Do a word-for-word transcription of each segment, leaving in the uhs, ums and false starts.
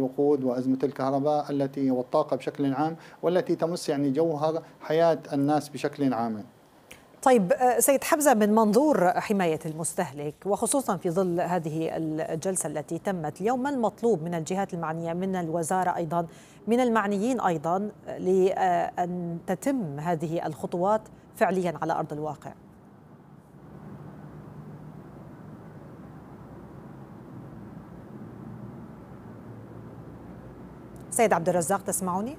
الوقود وأزمة الكهرباء التي والطاقة بشكل عام، والتي تمس يعني جوهر حياة الناس بشكل عام. طيب سيد حمزة، من منظور حماية المستهلك وخصوصا في ظل هذه الجلسة التي تمت اليوم، ما المطلوب من الجهات المعنية، من الوزارة أيضا، من المعنيين أيضا، لأن تتم هذه الخطوات فعليا على أرض الواقع؟ سيد عبد الرزاق، تسمعني؟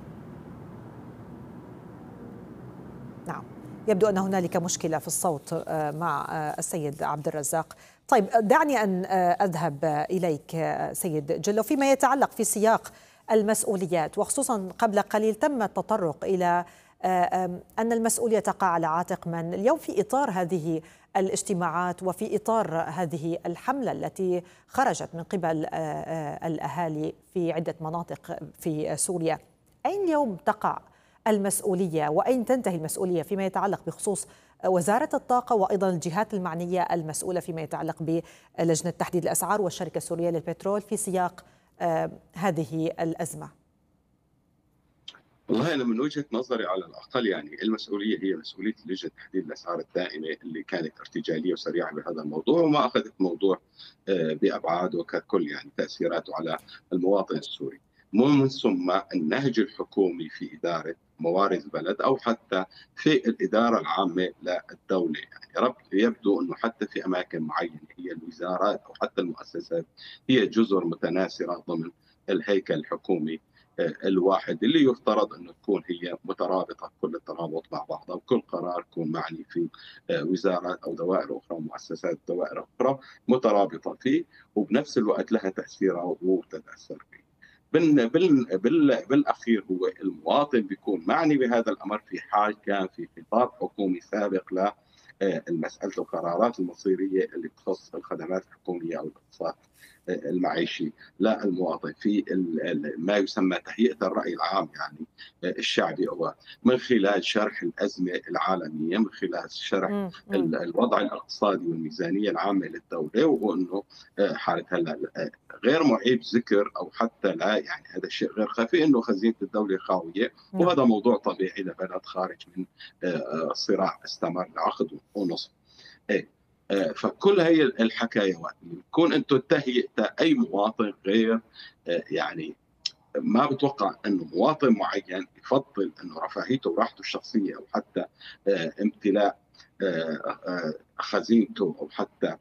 نعم، يبدو أن هنالك مشكلة في الصوت مع السيد عبد الرزاق. طيب دعني أن أذهب إليك سيد جلو فيما يتعلق في سياق المسؤوليات، وخصوصا قبل قليل تم التطرق إلى أن المسؤولية تقع على عاتق من. اليوم في إطار هذه الاجتماعات وفي إطار هذه الحملة التي خرجت من قبل الأهالي في عدة مناطق في سوريا، أين اليوم تقع المسؤولية وأين تنتهي المسؤولية فيما يتعلق بخصوص وزارة الطاقة وأيضا الجهات المعنية المسؤولة فيما يتعلق بلجنة تحديد الأسعار والشركة السورية للبترول في سياق هذه الأزمة؟ والله أنا من وجهة نظري على الأقل يعني المسؤولية هي مسؤولية لجنة تحديد الأسعار الدائمة اللي كانت ارتجالية وسريعة بهذا الموضوع، وما أخذت موضوع بأبعاد وككل يعني تأثيراته على المواطن السوري. ومن ثم النهج الحكومي في إدارة موارد البلد أو حتى في الإدارة العامة للدولة، يعني يبدو أنه حتى في أماكن معينة هي الوزارات أو حتى المؤسسات هي جزر متناثرة ضمن الهيكل الحكومي الواحد اللي يفترض أنه تكون هي مترابطة كل الترابط مع بعضها، وكل قرار يكون معني في وزارات أو دوائر أخرى ومؤسسات دوائر أخرى مترابطة فيه، وبنفس الوقت لها تأثيرها وتتأثر فيه. بال بال بال بالاخير هو المواطن بيكون معني بهذا الامر في حال كان في خطاب حكومي سابق ل مساله القرارات المصيريه اللي تخص الخدمات الحكوميه او الاقتصاد المعيشي لا المواطن في ما يسمى تهيئه الراي العام يعني الشعبي، هو من خلال شرح الازمه العالميه، من خلال شرح الوضع الاقتصادي والميزانيه العامه للدوله، وانه حاله هلا غير معيب ذكر او حتى لا يعني هذا الشيء غير خفي انه خزينه الدوله خاويه، وهذا موضوع طبيعي لبلد خارج من صراع استمر لعقد ونصف. فكل هي الحكايات بتكون انتم تهيئه اي مواطن غير يعني ما بتوقع انه مواطن معين يفضل انه رفاهيته وراحته الشخصيه او حتى امتلاء خزينته او حتى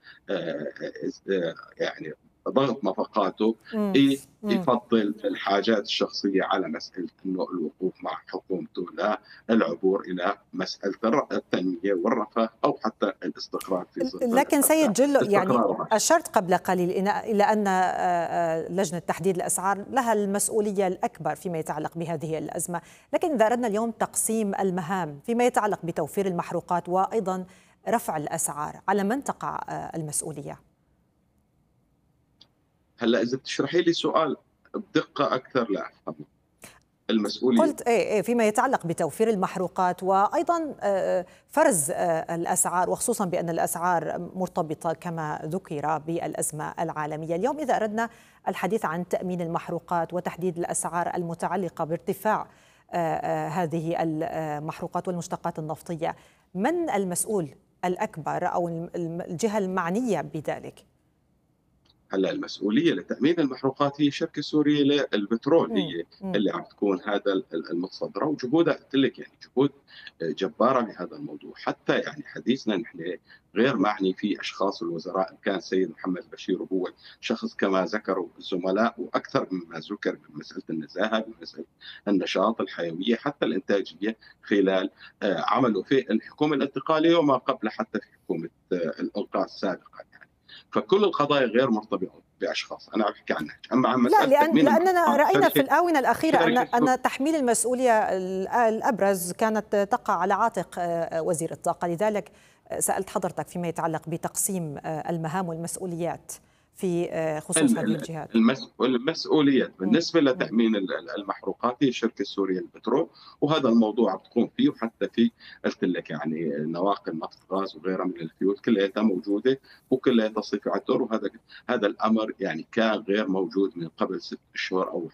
يعني ضغط نفقاته إيه يفضل الحاجات الشخصية على مسألة أنه الوقوف مع حكومته لا العبور إلى مسألة التنمية والرفاه أو حتى الاستقرار في ظل. لكن سيد جلو يعني أشرت قبل قليل إلى أن لجنة تحديد الأسعار لها المسؤولية الأكبر فيما يتعلق بهذه الأزمة، لكن إذا أردنا اليوم تقسيم المهام فيما يتعلق بتوفير المحروقات وأيضا رفع الأسعار، على من تقع المسؤولية؟ هلا اذا بتشرحي لي سؤال بدقه اكثر لا افهمه. المسؤوليه قلت ايه فيما يتعلق بتوفير المحروقات وايضا فرز الاسعار، وخصوصا بان الاسعار مرتبطه كما ذكر بالازمه العالميه. اليوم اذا اردنا الحديث عن تامين المحروقات وتحديد الاسعار المتعلقه بارتفاع هذه المحروقات والمشتقات النفطيه، من المسؤول الاكبر او الجهه المعنيه بذلك؟ هلا المسؤوليه لتامين المحروقات هي الشركه السوريه للبترول، هي اللي عم تكون هذا المتصدره، وجهودها قلت لك يعني جهود جباره بهذا الموضوع. حتى يعني حديثنا نحن غير معني في اشخاص الوزراء، كان سيد محمد بشير وهو شخص كما ذكروا الزملاء واكثر مما ذكر بمساله النزاهه، بمساله النشاط، الحيويه، حتى الانتاجيه خلال عمله في الحكومه الانتقاليه وما قبل حتى في حكومه الانقاذ السابقه. فكل القضايا غير مرتبطه باشخاص، انا عم بحكي عنها. اما عن لا لأن لاننا راينا في الاونه الاخيره ان ان تحميل المسؤوليه الابرز كانت تقع على عاتق وزير الطاقه، لذلك سالت حضرتك فيما يتعلق بتقسيم المهام والمسؤوليات في خصوص هذه الجهات. المسؤوليات بالنسبه لتامين المحروقات هي الشركه السوريه للبترول، وهذا الموضوع بتقوم فيه، وحتى في قلت لك يعني نواقل نفط غاز وغيرها من الفيول كلها موجوده وكلها تصريف عطور، وهذا هذا الامر يعني كان غير موجود من قبل ست اشهر او